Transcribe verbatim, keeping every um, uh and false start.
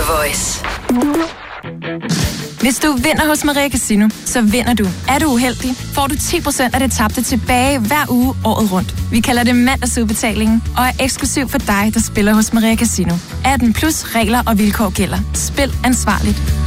Voice. Hvis du vinder hos Maria Casino, så vinder du. Er du uheldig, får du ti procent af det tabte tilbage hver uge året rundt. Vi kalder det mandagsudbetalingen, og er eksklusiv for dig, der spiller hos Maria Casino. atten plus regler og vilkår gælder. Spil ansvarligt.